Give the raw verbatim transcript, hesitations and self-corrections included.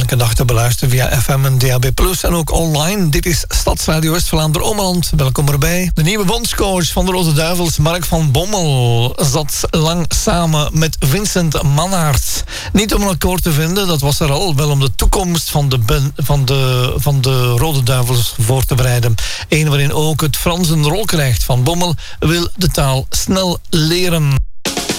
elke dag te beluisteren via F M en D A B plus, en ook online. Dit is Stadsradio West-Vlaanderen-Ommeland. Welkom erbij. De nieuwe bondscoach van de Rode Duivels, Mark van Bommel, zat lang samen met Vincent Mannaert. Niet om een akkoord te vinden, dat was er al, wel om de toekomst van de, ben, van de, van de Rode Duivels voor te bereiden. Eén waarin ook het Frans een rol krijgt. Van Bommel wil de taal snel leren.